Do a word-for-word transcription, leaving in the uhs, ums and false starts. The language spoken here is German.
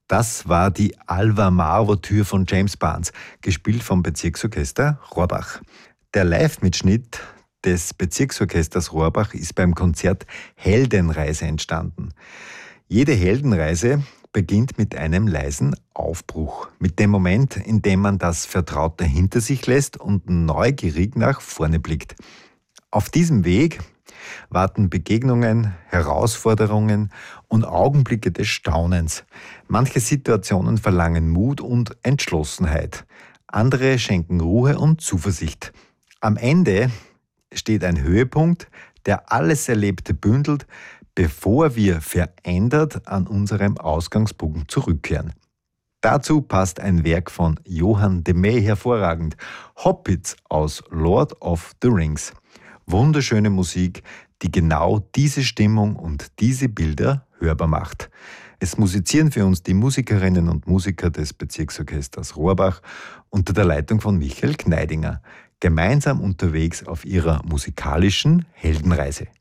Das war die Alva-Mar-Ouvertüre von James Barnes, gespielt vom Bezirksorchester Rohrbach. Der Live-Mitschnitt des Bezirksorchesters Rohrbach ist beim Konzert Heldenreise entstanden. Jede Heldenreise beginnt mit einem leisen Aufbruch, mit dem Moment, in dem man das Vertraute hinter sich lässt und neugierig nach vorne blickt. Auf diesem Weg warten Begegnungen, Herausforderungen und Augenblicke des Staunens. Manche Situationen verlangen Mut und Entschlossenheit. Andere schenken Ruhe und Zuversicht. Am Ende steht ein Höhepunkt, der alles Erlebte bündelt, bevor wir verändert an unserem Ausgangspunkt zurückkehren. Dazu passt ein Werk von Johann de Meij hervorragend, Hobbits aus Lord of the Rings. Wunderschöne Musik, die genau diese Stimmung und diese Bilder hörbar macht. Es musizieren für uns die Musikerinnen und Musiker des Bezirksorchesters Rohrbach unter der Leitung von Michael Gneidinger, gemeinsam unterwegs auf ihrer musikalischen Heldenreise.